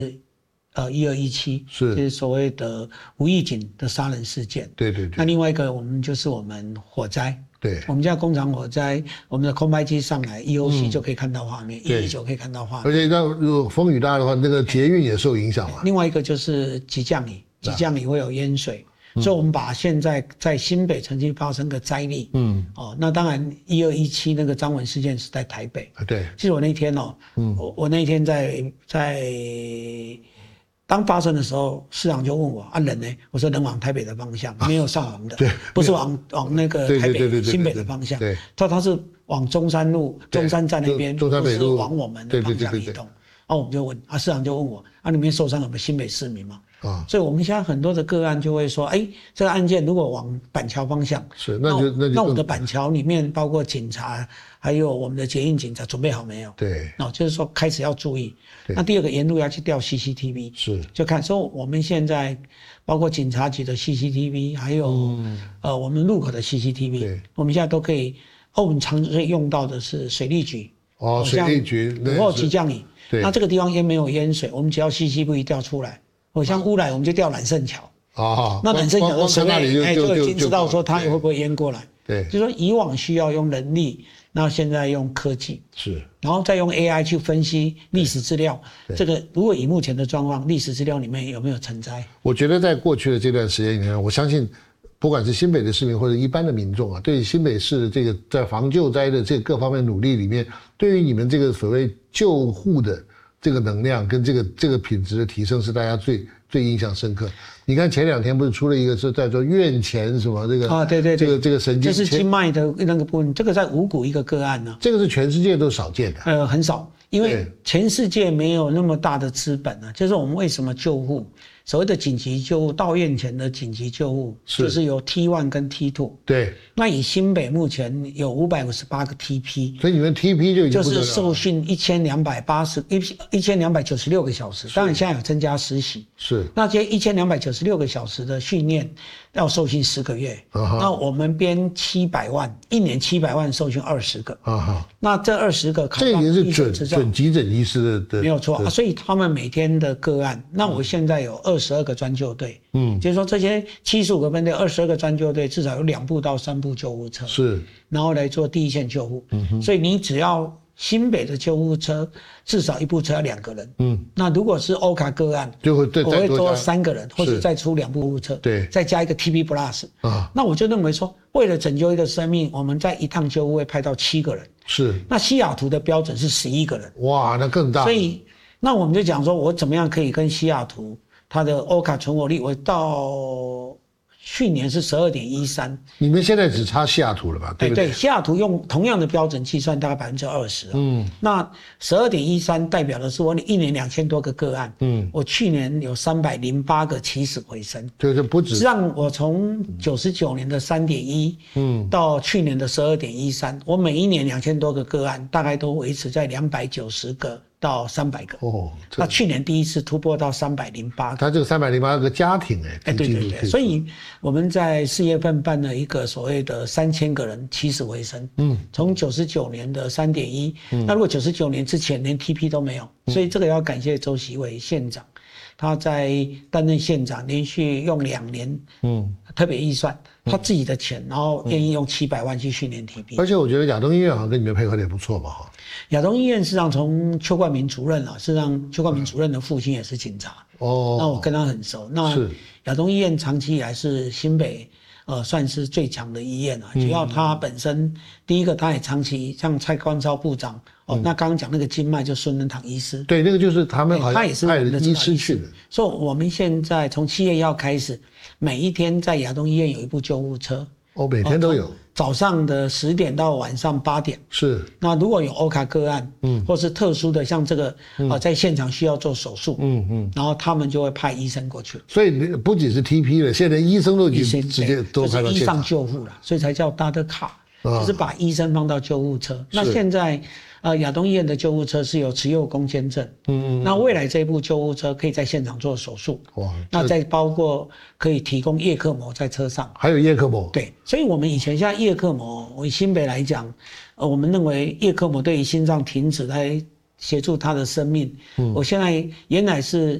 1217就是所谓的无预警的杀人事件。 对。 那另外一个就是我们火灾。 对， 我们家工厂火灾，我们的空拍机上来 EOC 就可以看到画面，119可以看到画面。 而且那如果风雨大的话，那个捷运也受影响嘛。 另外一个就是急降雨会有淹水。所以我们把现在在新北曾经发生的灾例，那当然1217那个张文事件是在台北。 对， 其实我那天我那天在当发生的时候，市长就问我人呢？我说人往台北的方向，没有上红的，不是往那个台北新北的方向。对，他是往中山路、中山站那边， 中山北路往我们的方向移动。我们就问市长就问我里面受伤有没有新北市民吗？所以我们现在很多的个案就会说，这个案件如果往板桥方向，那我们的板桥里面包括警察，还有我们的捷运警察准备好没有？ 对， 就是说开始要注意。那第二个沿路要去调 CCTV， 就看说我们现在包括警察局的 CCTV， 还有我们路口的 CCTV， 我们现在都可以。我们常用到的是水利局， 水利局午后急降雨，那这个地方没有淹水，我们只要 CCTV 调出来。像乌来我们就调揽胜桥，那揽胜桥的水位就已经知道说它会不会淹过来。 对， 就是说以往需要用人力，那现在用科技，然后再用 AI 去分析历史资料。这个如果以目前的状况，历史资料里面有没有成灾？我觉得在过去的这段时间里面，我相信不管是新北的市民或者一般的民众对新北市这个在防救灾的这各方面努力里面，对于你们这个所谓救护的这个能量跟这个品质的提升是大家最印象深刻。你看前2天不是出了一个是在做院前什么这个对这个神经， 这是经脉的那个部分，这个在五股一个个案呢， 这个是全世界都少见的， 很少，因为全世界没有那么大的资本就是我们为什么救护？所谓的紧急救护到院前的紧急救护，就是有 T1 跟 T2。对，那以新北目前有558个 TP， 所以你们 TP 就已经就是受训1296个小时，当然现在有增加实习。那这1296个小时的训练要受训10个月，那我们编700万，一年700万受训20个。那这20个这已经是准急诊医师的， 没有错所以他们每天的个案，那我现在有22个专救队，就是说这些75个分队，22个专救队至少有2部到3部救护车，然后来做第一线救护。所以你只要新北的救护车至少1部车要2个人，那如果是欧卡个案，我会多3个人，或者再出2部救护车，再加一个 TP Plus，那我就认为说，为了拯救一个生命，我们在一趟救护会派到7个人，那西雅图的标准是11个人， 哇，那更大。 所以那我们就讲说，我怎么样可以跟西雅图它的欧卡存活率，我到去年是12.13， 你们现在只差西雅图了吧？对不对？ 对，西雅图用同样的标准计算，大概20%。那12.13代表的是我一年2000多个个案。我去年有308个起死回生。 就是不止。 让我从99年的3.1，到去年的12.13，我每一年2000多个个案，大概都维持在290个。到300个那去年第一次突破到308个。 他这个308个家庭对，所以我们在4月份办了一个所谓的3000个人起死回生。从99年的3.1，那如果99年之前连 TP 都没有，所以这个要感谢周习伟县长，他在担任县长连续用2年，特别预算他自己的钱，然后愿意用700万去训练 TP。 而且我觉得亚东医院好像跟你们配合的也不错嘛亚东医院事实上从邱冠明主任事实上邱冠明主任的父亲也是警察，那我跟他很熟。那亚东医院长期以来是新北算是最强的医院主要他本身第一个他也长期像蔡冠超部长那刚刚讲那个经脉就孙仁堂医师， 对，那个就是他们好像他也是我们的医师去的。 所以我们现在从7月1号开始，每一天在亚东医院有一部救护车， 每天都有。 早上的10点到晚上8点。那如果有欧卡个案，或是特殊的像这个在现场需要做手术，然后他们就会派医生过去。 所以不仅是 TP 了，现在医生都已经直接都派到现场， 就是医上救护了，所以才叫 Doctor Car，就是把医生放到救护车。那现在亚东医院的救护车是有持有工签证，那未来这部救护车可以在现场做手术，那再包括可以提供叶克膜在车上， 还有叶克膜， 对，所以我们以前现在叶克膜，以新北来讲，我们认为叶克膜对于心脏停止来协助他的生命。我现在原来是